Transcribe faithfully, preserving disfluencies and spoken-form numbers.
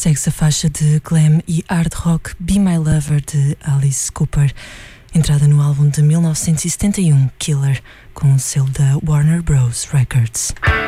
Segue-se a faixa de glam e hard rock Be My Lover de Alice Cooper, entrada no álbum de mil novecentos e setenta e um Killer, com o selo da Warner Bros. Records.